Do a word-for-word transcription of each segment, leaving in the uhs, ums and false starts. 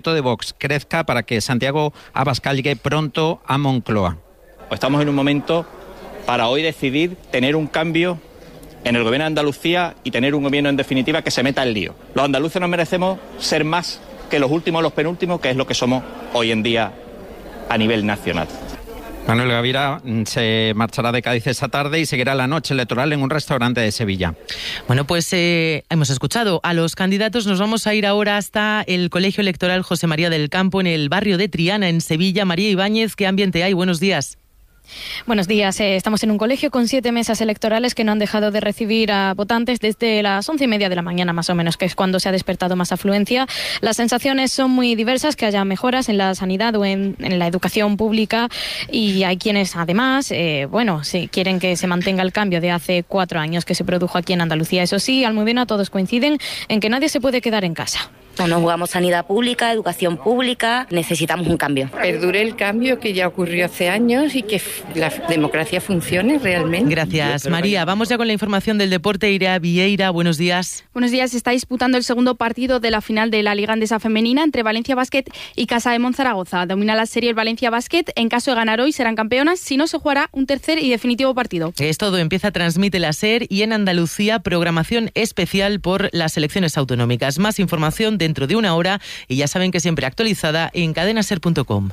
voto de Vox crezca para que Santiago Abascal llegue pronto a Moncloa. Estamos en un momento para hoy decidir tener un cambio en el gobierno de Andalucía y tener un gobierno en definitiva que se meta en lío. Los andaluces nos merecemos ser más que los últimos, los penúltimos, que es lo que somos hoy en día a nivel nacional. Manuel Gavira se marchará de Cádiz esta tarde y seguirá la noche electoral en un restaurante de Sevilla. Bueno, pues eh, hemos escuchado a los candidatos. Nos vamos a ir ahora hasta el Colegio Electoral José María del Campo, en el barrio de Triana, en Sevilla. María Ibáñez, ¿qué ambiente hay? Buenos días. Buenos días. Eh, estamos en un colegio con siete mesas electorales que no han dejado de recibir a votantes desde las once y media de la mañana, más o menos, que es cuando se ha despertado más afluencia. Las sensaciones son muy diversas, que haya mejoras en la sanidad o en, en la educación pública, y hay quienes, además, eh, bueno, sí, quieren que se mantenga el cambio de hace cuatro años que se produjo aquí en Andalucía. Eso sí, Almudena, todos coinciden en que nadie se puede quedar en casa. Nos jugamos sanidad pública, educación pública, necesitamos un cambio. Perdure el cambio que ya ocurrió hace años y que la democracia funcione realmente. Gracias, María. Vamos ya con la información del deporte. Irea Vieira, buenos días. Buenos días. Se está disputando el segundo partido de la final de la Liga Endesa Femenina entre Valencia Basket y Casa de Monzaragoza. Domina la serie el Valencia Basket. En caso de ganar hoy serán campeonas. Si no, se jugará un tercer y definitivo partido. Es todo. Empieza Transmite la SER y en Andalucía programación especial por las elecciones autonómicas. Más información de dentro de una hora y ya saben que siempre actualizada en cadena ser punto com.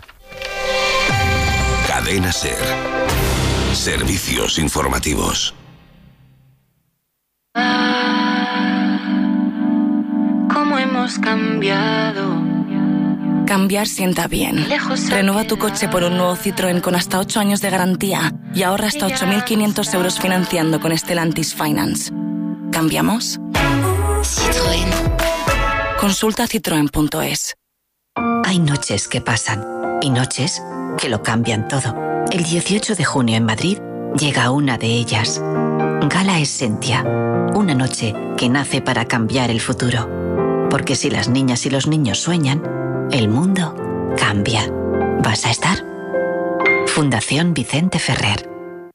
Cadena SER. Servicios informativos. ¿Cómo hemos cambiado? Cambiar sienta bien. Renueva tu coche por un nuevo Citroën con hasta ocho años de garantía y ahorra hasta ocho mil quinientos euros financiando con Stellantis Finance. ¿Cambiamos? Citroën. Consulta citroen punto es. Hay noches que pasan y noches que lo cambian todo. El dieciocho de junio en Madrid llega una de ellas. Gala Essentia, una noche que nace para cambiar el futuro. Porque si las niñas y los niños sueñan, el mundo cambia. ¿Vas a estar? Fundación Vicente Ferrer.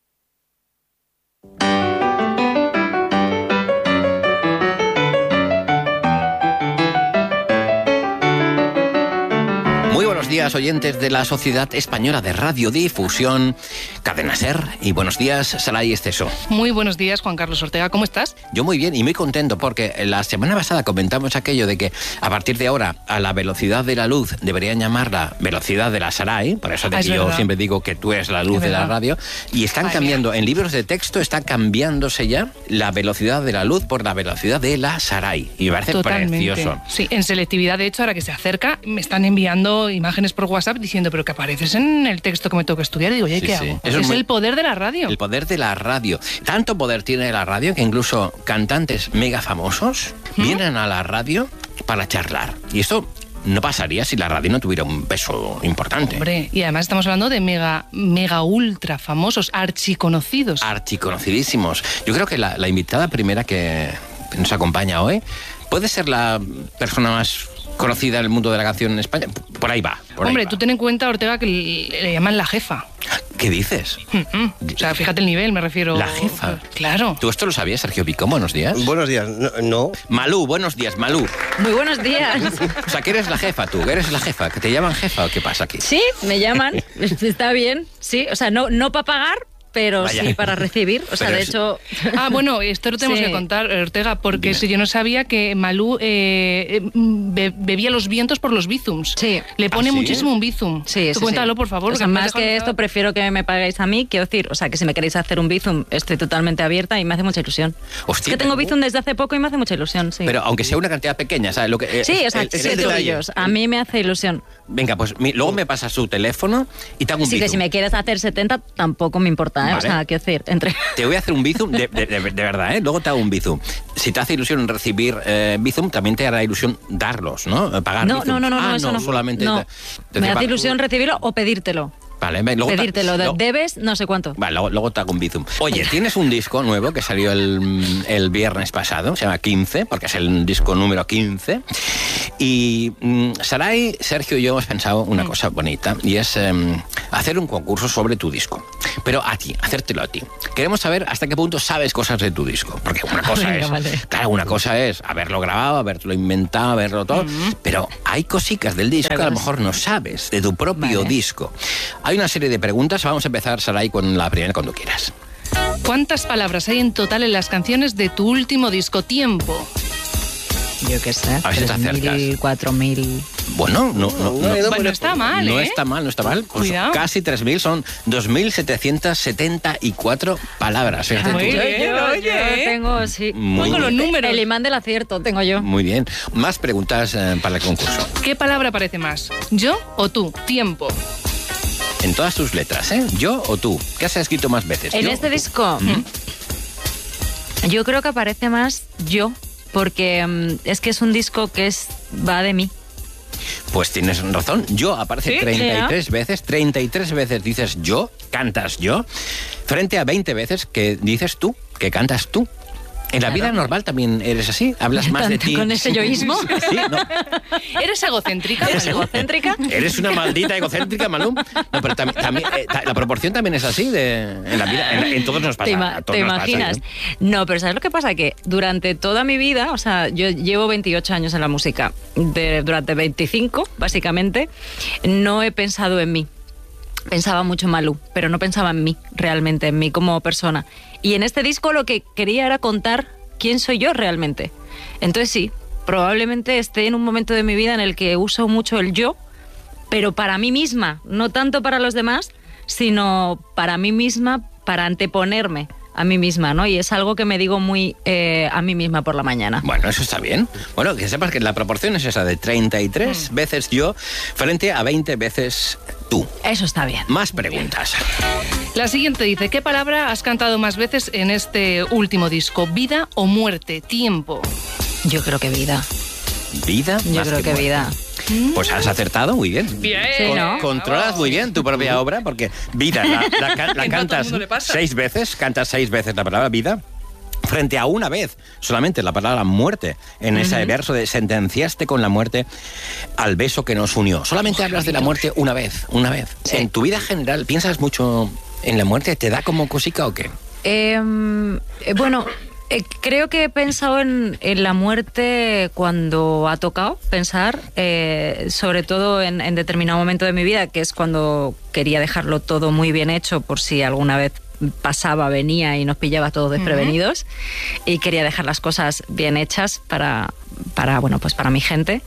Buenos días, oyentes de la Sociedad Española de Radiodifusión, Cadena SER, y buenos días, Saray Esteso. Muy buenos días, Juan Carlos Ortega, ¿cómo estás? Yo muy bien y muy contento porque la semana pasada comentamos aquello de que a partir de ahora a la velocidad de la luz deberían llamarla velocidad de la Saray, por eso de ah, que yo siempre digo que tú eres la luz es de verdad. La radio, y están Ay, cambiando, mira. En libros de texto está cambiándose ya la velocidad de la luz por la velocidad de la Saray, y me parece Totalmente. Precioso. Sí, en selectividad, de hecho, ahora que se acerca, me están enviando imágenes por WhatsApp diciendo, pero que apareces en el texto que me toca estudiar. Y digo, ¿y sí, qué sí. hago? Eso es muy... el poder de la radio. El poder de la radio. Tanto poder tiene la radio que incluso cantantes mega famosos ¿Mm? vienen a la radio para charlar. Y esto no pasaría si la radio no tuviera un peso importante. Hombre, y además estamos hablando de mega, mega ultra famosos, archiconocidos. Archiconocidísimos. Yo creo que la, la invitada primera que nos acompaña hoy puede ser la persona más conocida en el mundo de la canción en España. Por ahí va. Por Hombre, ahí va. Tú ten en cuenta, Ortega, que le, le llaman la jefa. ¿Qué dices? Mm-hmm. O sea, fíjate el nivel, me refiero. La jefa. Claro. ¿Tú esto lo sabías, Sergio Picón? Buenos días. Buenos días. No. no. Malú, buenos días, Malú. Muy buenos días. O sea, que eres la jefa tú, que eres la jefa, que te llaman jefa, ¿o qué pasa aquí? Sí, me llaman. Está bien. Sí, o sea, no, no para pagar, pero Vaya. sí para recibir. O sea, pero de hecho... Ah, bueno, esto lo tenemos sí. que contar, Ortega, porque si yo no sabía que Malú eh, be- bebía los vientos por los bizums. Sí. Le pone ¿Ah, sí? muchísimo un bizum. Sí, Tú sí, cuéntalo, sí. por favor. O sea, más que esto, prefiero que me paguéis a mí. Quiero decir, o sea, que si me queréis hacer un bizum, estoy totalmente abierta y me hace mucha ilusión. Hostia, es que tengo pero... bizum desde hace poco y me hace mucha ilusión, sí. Pero aunque sea una cantidad pequeña, ¿sabes? Lo que, eh, sí, o sea, el, el, siete euros. A mí me hace ilusión. Venga, pues mi, luego me pasas su teléfono y te hago un sí, bizum. Sí, que si me quieres hacer setenta, tampoco me importa, ¿eh? Vale. O sea, quiero decir, entre... Te voy a hacer un bizum, de, de, de, de verdad, ¿eh? Luego te hago un bizum. Si te hace ilusión recibir eh, bizum, también te hará ilusión darlos, ¿no? Pagar no, bizum. no, no, no, ah, no, eso no. solamente... No. Te, te me hace pa- ilusión recibirlo o pedírtelo. Vale, luego pedírtelo, ta, debes no sé cuánto. Vale, luego, luego te hago un bizum. Oye, tienes un disco nuevo que salió el, el viernes pasado, se llama quince, porque es el disco número quince. Y um, Saray, Sergio y yo hemos pensado una cosa bonita, y es um, hacer un concurso sobre tu disco. Pero a ti, hacértelo a ti. Queremos saber hasta qué punto sabes cosas de tu disco. Porque una cosa Venga, es, vale. claro, una cosa es haberlo grabado, haberlo inventado, haberlo todo, uh-huh. pero hay cositas del disco que a lo mejor no sabes, de tu propio vale. disco. Hay una serie de preguntas, vamos a empezar, Saray, con la primera cuando quieras. ¿Cuántas palabras hay en total en las canciones de tu último disco? Tiempo. Yo qué sé, a ver si te acercas. cuatro mil. Bueno, no, no, no, no, bueno, está mal, ¿eh? No está mal, no está mal. Pues casi tres mil, son dos mil setecientas setenta y cuatro palabras. Muy bien, oye. Tengo, sí. Muy con los números. El imán del acierto tengo yo. Muy bien. Más preguntas eh, para el concurso. ¿Qué palabra aparece más? ¿Yo o tú? Tiempo. En todas tus letras, ¿eh? ¿Yo o tú? ¿Qué has escrito más veces? En este disco, ¿Mm? yo creo que aparece más yo. Porque um, es que es un disco que es va de mí. Pues tienes razón. Yo aparece ¿Sí? treinta y tres ¿Sí? veces. treinta y tres veces dices yo, cantas yo, frente a veinte veces que dices tú, que cantas tú. En la claro. vida normal también eres así, hablas más de ti. ¿Con ese yoísmo? Sí, no. ¿Eres egocéntrica? ¿Eres egocéntrica? ¿Eres una maldita egocéntrica, Malú? No, pero tam- también, eh, ta- la proporción también es así de, en la vida, en, en todos nos pasa. ¿Te, ima- todos ¿te nos imaginas? Pasa, ¿no? Pero ¿sabes lo que pasa? Que durante toda mi vida, o sea, yo llevo veintiocho años en la música, de, durante veinticinco, básicamente, no he pensado en mí. Pensaba mucho en Malú, pero no pensaba en mí, realmente, en mí como persona. Y en este disco lo que quería era contar quién soy yo realmente. Entonces sí, probablemente esté en un momento de mi vida en el que uso mucho el yo, pero para mí misma, no tanto para los demás, sino para mí misma, para anteponerme a mí misma, ¿no? Y es algo que me digo muy eh, a mí misma por la mañana. Bueno, eso está bien. Bueno, que sepas que la proporción es esa de treinta y tres mm. veces yo frente a veinte veces tú. Eso está bien. Más preguntas. La siguiente dice, ¿qué palabra has cantado más veces en este último disco? ¿Vida o muerte? Tiempo. Yo creo que vida. ¿Vida? Yo más creo que, que vida. Pues has acertado muy bien. Bien. Sí, Con, ¿no? Controlas muy bien tu propia obra porque vida la, la, la cantas seis veces, cantas seis veces la palabra vida. Frente a una vez, solamente la palabra muerte, en uh-huh. ese verso de sentenciaste con la muerte al beso que nos unió. Solamente oh, hablas de la muerte una vez, una vez. Sí. En tu vida general, ¿piensas mucho en la muerte? ¿Te da como cosica o qué? Eh, bueno... Eh, creo que he pensado en, en la muerte cuando ha tocado pensar, eh, sobre todo en, en determinado momento de mi vida, que es cuando quería dejarlo todo muy bien hecho por si alguna vez pasaba, venía y nos pillaba todos desprevenidos, uh-huh. y quería dejar las cosas bien hechas para, para, bueno, pues para mi gente.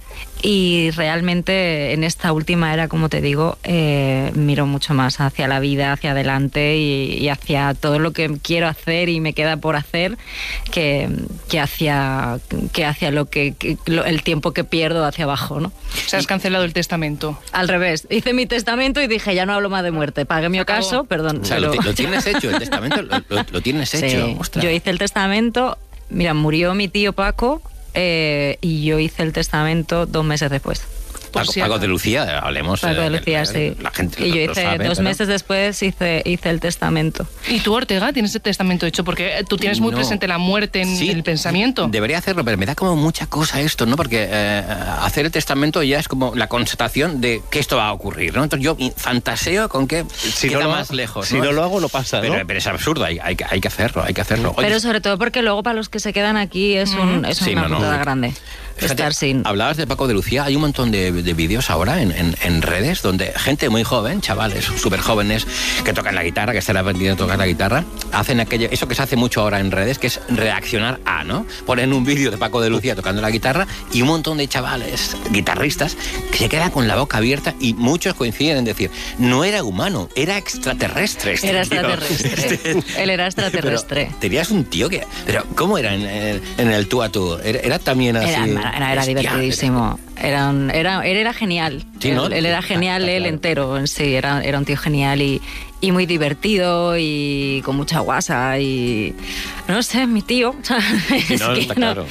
Y realmente en esta última era, como te digo, eh, miro mucho más hacia la vida, hacia adelante y, y hacia todo lo que quiero hacer y me queda por hacer que, que hacia, que hacia lo que, que lo, el tiempo que pierdo hacia abajo, ¿no? O sea, has cancelado el testamento. Al revés, hice mi testamento y dije, ya no hablo más de muerte. Pagué mi ocaso, perdón. O sea, pero... lo, lo tienes hecho, el testamento lo, lo, lo tienes hecho. Sí, yo hice el testamento, mira, murió mi tío Paco, Eh, y yo hice el testamento dos meses después. Paco, Paco de Lucía, hablemos. Paco de Lucía, eh, sí. La gente y lo, yo hice lo sabe, dos pero... meses después hice, hice el testamento. ¿Y tú, Ortega, tienes el testamento hecho? Porque tú tienes muy no. presente la muerte en sí, el pensamiento. Debería hacerlo, pero me da como mucha cosa esto, ¿no? Porque eh, hacer el testamento ya es como la constatación de que esto va a ocurrir, ¿no? Entonces yo fantaseo con que si queda no más lejos. Si ¿no? no lo hago, lo pasa, ¿no? Pero, pero es absurdo, hay, hay, hay que hacerlo, hay que hacerlo. Oye, pero sobre todo porque luego para los que se quedan aquí es, un, es sí, una no, putada no. grande. Fíjate, estar sin... Hablabas de Paco de Lucía, hay un montón de, de vídeos ahora en, en, en redes donde gente muy joven, chavales súper jóvenes que tocan la guitarra, que están aprendiendo a tocar la guitarra, hacen aquello, eso que se hace mucho ahora en redes, que es reaccionar a, ¿no? Ponen un vídeo de Paco de Lucía tocando la guitarra y un montón de chavales guitarristas que se quedan con la boca abierta y muchos coinciden en decir, no era humano, era extraterrestre. Este era tío. extraterrestre. Él era extraterrestre. Pero tenías un tío que... Pero ¿cómo era en, en, en el tú a tú? ¿Era, era también así? Era, era, era divertidísimo. Era, un, era, él era genial. Sí, ¿no? él, él era genial, él entero. Sí, era, era un tío genial y, y muy divertido y con mucha guasa y... No sé, mi tío. Sí, no, está claro.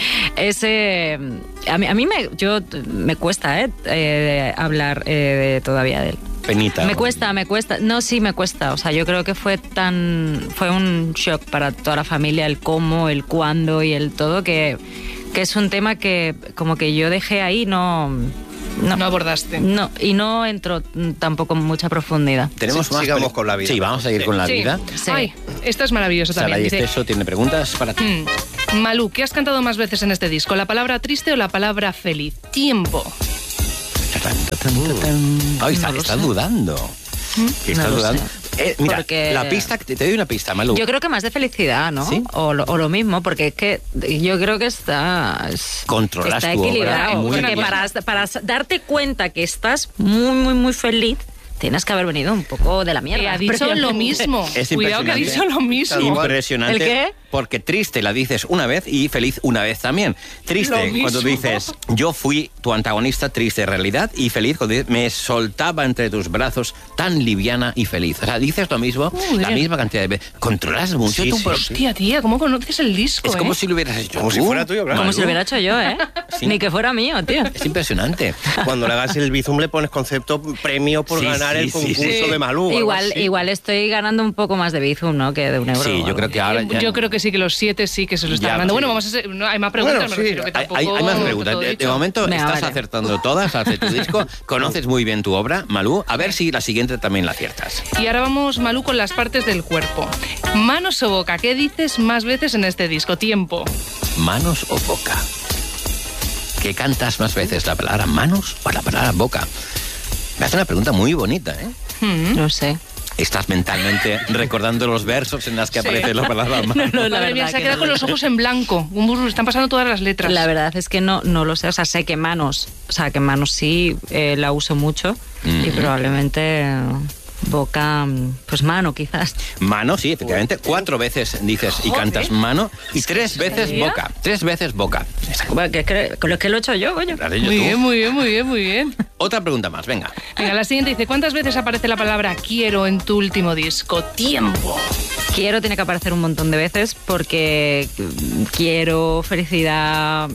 Ese... A mí, a mí me, yo, me cuesta eh, eh, hablar eh, todavía de él. Penita. Me cuesta, me cuesta. No, sí, me cuesta. O sea, yo creo que fue tan... Fue un shock para toda la familia el cómo, el cuándo y el todo, que, que es un tema que como que yo dejé ahí, no... no, no abordaste. No, y no entro tampoco en mucha profundidad. Tenemos sí, más sigamos con la vida. Sí, vamos a seguir sí. con la sí. vida. Sí. Ay, esta es maravillosa también. Sara y Dice, Esteso tiene preguntas para ti. Mm, Malú, ¿qué has cantado más veces en este disco? ¿La palabra triste o la palabra feliz? Tiempo. Uh, Ay, está, no está dudando. ¿Mm? Está no dudando. Eh, mira, porque... la pista, te doy una pista, Malú. Yo creo que más de felicidad, ¿no? ¿Sí? O, lo, o lo mismo, porque es que yo creo que está... Controlas está tu equilibrado. obra muy Porque bien. para, para darte cuenta que estás muy, muy, muy feliz, tienes que haber venido un poco de la mierda. Eh, ha dicho lo mismo. Es Cuidado que ha dicho lo mismo. Impresionante. ¿El qué? Porque triste la dices una vez y feliz una vez también. Triste cuando dices, yo fui tu antagonista triste en realidad, y feliz cuando dices, me soltaba entre tus brazos tan liviana y feliz. O sea, dices lo mismo, uh, la bien. misma cantidad de veces. Controlas mucho Sí, tu sí, pro- sí. Hostia, tía, ¿cómo conoces el disco, Es eh? como si lo hubieras hecho Como tú, si fuera tuyo, claro. Como Malú. si lo hubiera hecho yo, ¿eh? Sí. Ni que fuera mío, tío. Es impresionante. Cuando le hagas el Bizum le pones concepto premio por Sí, ganar sí, el sí, concurso sí. de Malú. o algo Igual, así. igual estoy ganando un poco más de Bizum, ¿no? Que de un euro. Sí, o yo algo. creo que ahora ya... Yo creo que sí, que los siete sí que se lo están Ya, ganando. sí. Bueno, vamos a ser, no, hay más preguntas, Bueno, me sí, refiero que Hay, tampoco... hay- hay más todo preguntas. De, de dicho. momento Venga, estás vale. acertando todas, hace tu disco, conoces muy bien tu obra, Malú. A ver si la siguiente también la aciertas. Y ahora vamos, Malú, con las partes del cuerpo. Manos o boca, ¿qué dices más veces en este disco? Tiempo. ¿Manos o boca? ¿Qué cantas más veces, la palabra manos o la palabra boca? Me hace una pregunta muy bonita, ¿eh? Mm. No sé. Estás mentalmente recordando los versos en los que Sí. aparece la palabra manos. No, no, la Madre mía, verdad se ha que quedado no con lo los sé. ojos en blanco. Un burro, están pasando todas las letras. La verdad es que no, no lo sé. O sea, sé que manos, o sea, que manos sí eh, la uso mucho Mm. y probablemente eh, boca, pues mano quizás. Mano, sí, efectivamente. Cuatro veces dices y Joder. cantas mano y tres veces ¿sería? boca. Tres veces boca. Bueno, que, que, con lo que lo he hecho yo, coño. La de YouTube. Muy bien, muy bien, muy bien, muy bien. Otra pregunta más, venga. Venga, la siguiente dice, ¿cuántas veces aparece la palabra quiero en tu último disco? Tiempo. Quiero tiene que aparecer un montón de veces porque mm, quiero, felicidad,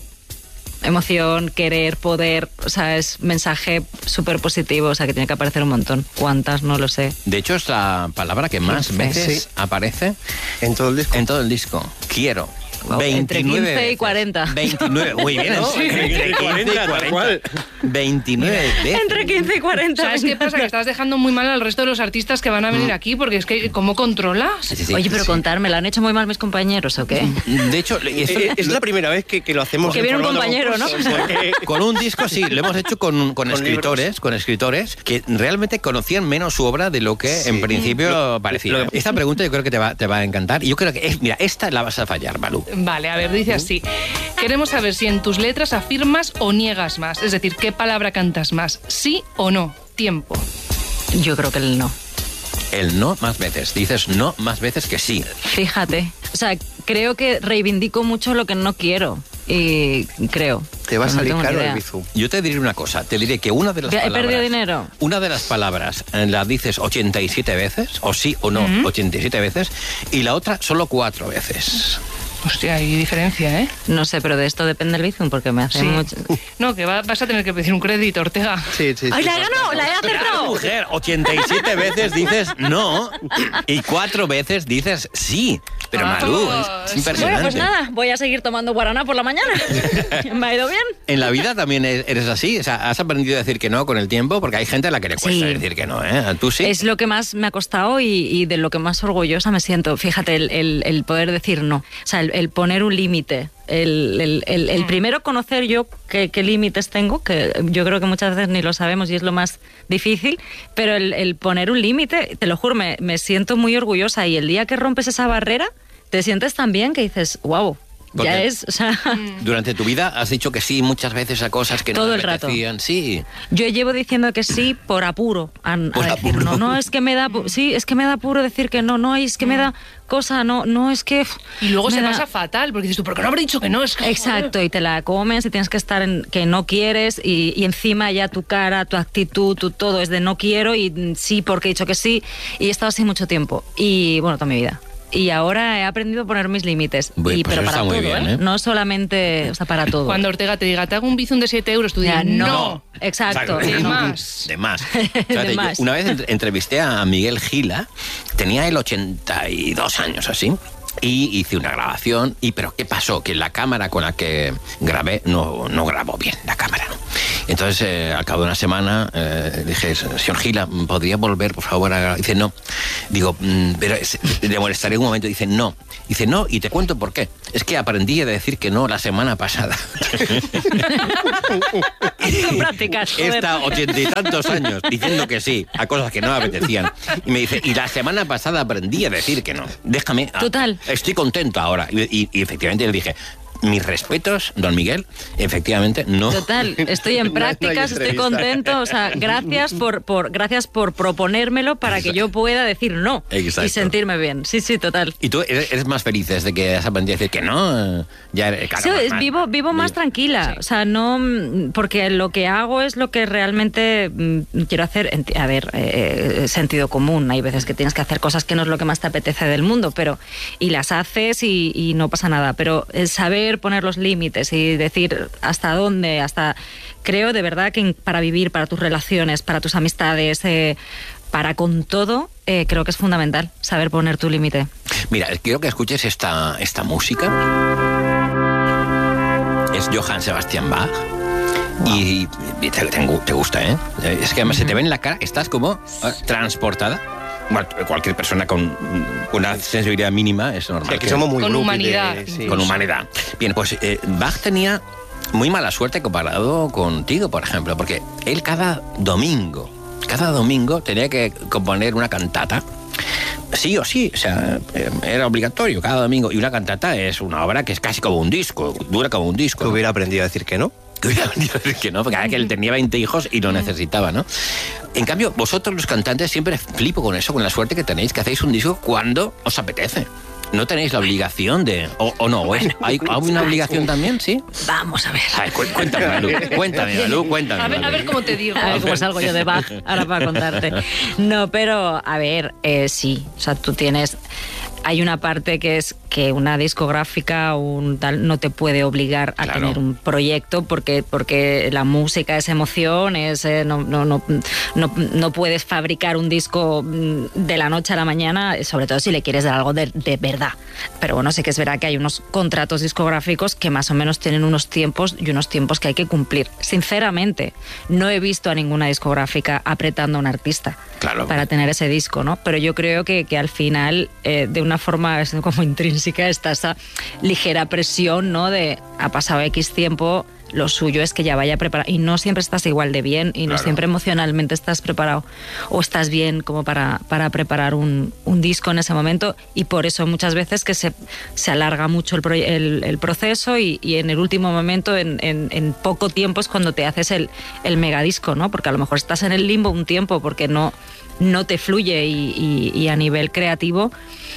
emoción, querer, poder, o sea, es mensaje súper positivo, o sea, que tiene que aparecer un montón. ¿Cuántas? No lo sé. De hecho, es la palabra que más Sí. veces Sí. aparece En todo el disco. en todo el disco. Quiero. Wow, entre veintinueve quince y veces. cuarenta. veintinueve, muy bien. ¿No? Sí, entre quince y tal cual. veintinueve veces. Entre quince y cuarenta. ¿Sabes qué pasa? Que estás dejando muy mal al resto de los artistas que van a venir aquí, porque es que, ¿cómo controlas? Sí, sí, sí. Oye, pero contarme, ¿la han hecho muy mal mis compañeros o qué? De hecho, esto- Eh, Es la primera vez que, que lo hacemos. Que en viene un formato compañero, ¿no? concurso, porque- con un disco sí, lo hemos hecho con, con, Con escritores, con escritores que realmente conocían menos su obra de lo que Sí. en principio Lo- parecía. lo- Esta pregunta yo creo que te va, te va a encantar. Y yo creo que, es, mira, esta la vas a fallar, Malú. Vale, a ver, dice así. Queremos saber si en tus letras afirmas o niegas más. Es decir, ¿qué palabra cantas más? ¿Sí o no? Tiempo. Yo creo que el no. El no más veces. Dices no más veces que sí. Fíjate. O sea, creo que reivindico mucho lo que no quiero. Y creo. Te va a Pero no salir tengo ni caro idea. el Bizum. Yo te diré una cosa. Te diré que una de las He palabras... perdido dinero. Una de las palabras eh, la dices ochenta y siete veces, o sí o no, ochenta y siete veces, y la otra solo cuatro veces. Hostia, hay diferencia, ¿eh? No sé, pero de esto depende el Bizum porque me hace Sí. mucho... No, que va- vas a tener que pedir un crédito, Ortega. Sí, sí, ¡Ay, sí. la he ganado! ¡La he Claro, acertado! mujer, ochenta y siete veces dices no y cuatro veces dices sí. Pero Ah, Malú, pues- es, es impresionante. Bueno, pues nada, voy a seguir tomando guaraná por la mañana. Me ha ido bien. En la vida también e- eres así, o sea, has aprendido a decir que no con el tiempo, porque hay gente a la que le cuesta Sí. decir que no, ¿eh? ¿Tú sí? Es lo que más me ha costado y, y de lo que más orgullosa me siento. Fíjate, el, el- el poder decir no. O sea, el, el poner un límite. El, el- el- el primero conocer yo qué, qué límites tengo, que yo creo que muchas veces ni lo sabemos y es lo más difícil, pero el, el poner un límite, te lo juro, me, me siento muy orgullosa y el día que rompes esa barrera, te sientes tan bien que dices, wow, ya Porque es, o sea... Durante tu vida has dicho que sí muchas veces a cosas que Todo no el te rato. apetecían. Sí. Yo llevo diciendo que sí por apuro a, a Por decir apuro. no. No, es que me da, pu- sí, es que me da apuro decir que no, no, es que me da cosa, no, no, es que... Y luego me se da- pasa fatal, porque dices tú, ¿por qué no habré dicho que no? Es que, Exacto, y te la comes y tienes que estar en que no quieres y, y encima ya tu cara, tu actitud, tu todo es de no quiero y mm, sí porque he dicho que sí y he estado así mucho tiempo y bueno, toda mi vida. Y ahora he aprendido a poner mis límites. Bueno, y, pues pero eso para está todo, muy bien, ¿eh? ¿eh? No solamente, o sea, para todo. Cuando Ortega te diga, te hago un bizum de siete euros, tú Ya, dices, no. no. Exacto. De no. más. De más. Fíjate, De yo más. una vez entre- entrevisté a Miguel Gila, tenía él ochenta y dos años así, Y hice una grabación, y pero ¿qué pasó? Que la cámara con la que grabé no, no grabó bien, la cámara. Entonces, eh, al cabo de una semana, eh, dije, señor Gila, ¿podría volver, por favor, a grabar? Dice, no. Digo, pero le molestaré un momento. Dice, no. Dice, no, y te cuento por qué. Es que aprendí a decir que no la semana pasada. Prácticas, He estado ochenta y tantos años diciendo que sí a cosas que no me apetecían. Y me dice, y la semana pasada aprendí a decir que no. Déjame. Total. Estoy contento ahora. Y, y, y efectivamente le dije, mis respetos, don Miguel, efectivamente no. Total, estoy en prácticas, no, no estoy contento, o sea, gracias por, por, gracias por proponérmelo para que yo pueda decir no. Exacto. Y sentirme bien. Sí, sí, total. ¿Y tú eres más feliz desde que has aprendido a decir que no? Ya eres, claro, sí, más, es, más, vivo, vivo más sí. tranquila, sí. O sea, no, porque lo que hago es lo que realmente mm, quiero hacer. A ver, eh, sentido común, hay veces que tienes que hacer cosas que no es lo que más te apetece del mundo, pero y las haces y, y no pasa nada, pero el saber poner los límites y decir hasta dónde, hasta creo de verdad que para vivir, para tus relaciones, para tus amistades, eh, para con todo, eh, creo que es fundamental saber poner tu límite. Mira, quiero que escuches esta, esta música. Es Johann Sebastian Bach. Wow. Y, y te, te, te gusta, ¿eh? Es que además uh-huh. se te ve en la cara, estás como eh, transportada. Bueno, cualquier persona con una sensibilidad mínima es normal. Sí, que somos muy con humanidad. De, sí, con humanidad. Bien, pues eh, Bach tenía muy mala suerte comparado contigo, por ejemplo, porque él cada domingo, cada domingo tenía que componer una cantata. Sí o sí, o sea, era obligatorio cada domingo. Y una cantata es una obra que es casi como un disco, dura como un disco. ¿Tú hubiera aprendido a decir que no? Que no, porque que él tenía veinte hijos y lo necesitaba, ¿no? En cambio, vosotros los cantantes siempre flipo con eso, con la suerte que tenéis, que hacéis un disco cuando os apetece. No tenéis la obligación de... O, o no, ¿o es, ¿hay, ¿hay una obligación también, sí? Vamos a ver. A ver, cu cuéntame, Malú, cuéntame, Malú, cuéntame. A ver, a ver cómo te digo. A ver cómo salgo yo de Bach, ahora para contarte. No, pero, a ver, eh, sí, o sea, tú tienes... Hay una parte que es que una discográfica un tal no te puede obligar a claro. tener un proyecto porque, porque la música es emoción, es, eh, no, no, no, no, no puedes fabricar un disco de la noche a la mañana, sobre todo si le quieres dar algo de, de verdad. Pero bueno, sí que es verdad que hay unos contratos discográficos que más o menos tienen unos tiempos y unos tiempos que hay que cumplir. Sinceramente, no he visto a ninguna discográfica apretando a un artista claro. para tener ese disco, ¿no? Pero yo creo que, que al final, eh, de una forma como intrínseca, está esa ligera presión, ¿no? De ha pasado X tiempo, lo suyo es que ya vaya preparado. Y no siempre estás igual de bien y no claro. siempre emocionalmente estás preparado o estás bien como para, para preparar un, un disco en ese momento. Y por eso muchas veces que se, se alarga mucho el, el, el proceso y, y en el último momento, en, en, en poco tiempo es cuando te haces el, el megadisco, ¿no? Porque a lo mejor estás en el limbo un tiempo porque no... no te fluye y, y, y a nivel creativo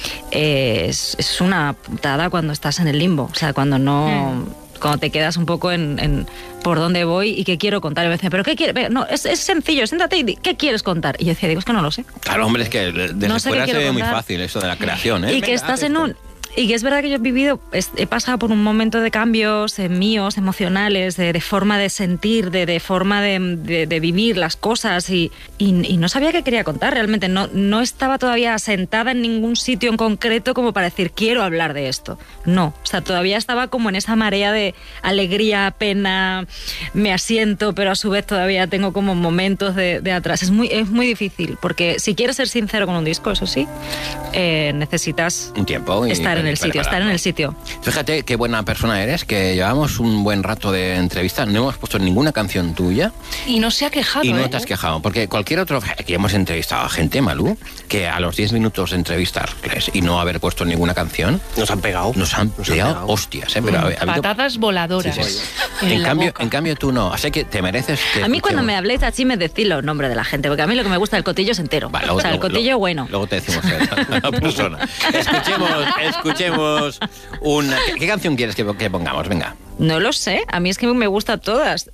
eh, es, es una putada cuando estás en el limbo, o sea, cuando no mm. cuando te quedas un poco en, en por dónde voy y qué quiero contar. Y me dicen, ¿pero qué quieres? No, es, es sencillo, siéntate y di, ¿qué quieres contar? Y yo decía, digo, es que no lo sé. Claro, hombre, es que desde no sé fuera se ve contar. muy fácil eso de la creación, ¿eh? Y que estás en un... Y que es verdad que yo he vivido, he pasado por un momento de cambios eh, míos, emocionales, de, de forma de sentir, de, de forma de, de, de vivir las cosas y, y, y no sabía qué quería contar realmente. No, no estaba todavía sentada en ningún sitio en concreto como para decir, quiero hablar de esto. No, o sea, todavía estaba como en esa marea de alegría, pena, me asiento, pero a su vez todavía tengo como momentos de, de atrás. Es muy, es muy difícil, porque si quieres ser sincero con un disco, eso sí, eh, necesitas un tiempo y estar en el sitio, estar en el sitio. Fíjate qué buena persona eres, que llevamos un buen rato de entrevista, no hemos puesto ninguna canción tuya. Y no se ha quejado, Y no ¿eh? te has quejado, porque cualquier otro... Aquí hemos entrevistado a gente, Malú, que a los diez minutos de entrevistarles y no haber puesto ninguna canción... Nos han pegado. Nos han nos pegado, han pegado. hostias, ¿eh? Pero ha habido... Patadas voladoras. Sí, sí. En, en, la cambio, boca. en cambio tú no, así que te mereces que... A mí cuando escuchemos. me habléis así me decís los nombres de la gente, porque a mí lo que me gusta del cotillo es entero. Vale, luego, o sea, el luego, cotillo luego, bueno. Luego te decimos a la persona. Escuchemos, escuchemos una... ¿Qué, qué canción quieres que, que pongamos? Venga. No lo sé, a mí es que me gustan todas.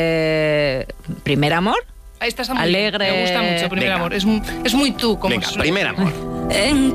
Eh, Primer amor. Ahí estás muy Alegre. bien. Me gusta mucho Primer Venga. amor. Es, es muy tú. Como Venga, suena. Primer amor. En